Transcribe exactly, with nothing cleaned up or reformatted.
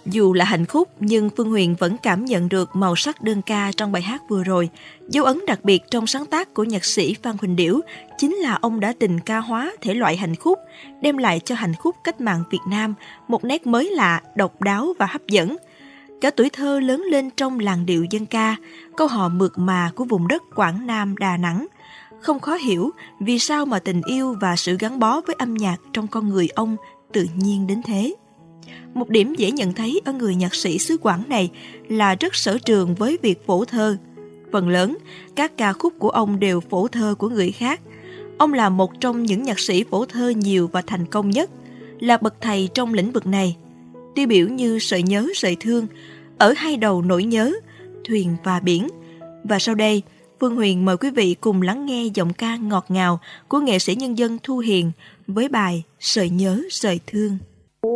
Dù là hành khúc nhưng Phương Huyền vẫn cảm nhận được màu sắc đơn ca trong bài hát vừa rồi. Dấu ấn đặc biệt trong sáng tác của nhạc sĩ Phan Huỳnh Điểu chính là ông đã tình ca hóa thể loại hành khúc, đem lại cho hành khúc cách mạng Việt Nam một nét mới lạ, độc đáo và hấp dẫn. Cả tuổi thơ lớn lên trong làn điệu dân ca, câu hò mượt mà của vùng đất Quảng Nam, Đà Nẵng. Không khó hiểu vì sao mà tình yêu và sự gắn bó với âm nhạc trong con người ông tự nhiên đến thế. Một điểm dễ nhận thấy ở người nhạc sĩ xứ Quảng này là rất sở trường với việc phổ thơ. Phần lớn, các ca khúc của ông đều phổ thơ của người khác. Ông là một trong những nhạc sĩ phổ thơ nhiều và thành công nhất, là bậc thầy trong lĩnh vực này. Tiêu biểu như Sợi nhớ sợi thương, Ở hai đầu nỗi nhớ, Thuyền và biển. Và sau đây, Phương Huyền mời quý vị cùng lắng nghe giọng ca ngọt ngào của nghệ sĩ nhân dân Thu Hiền với bài Sợi nhớ sợi thương.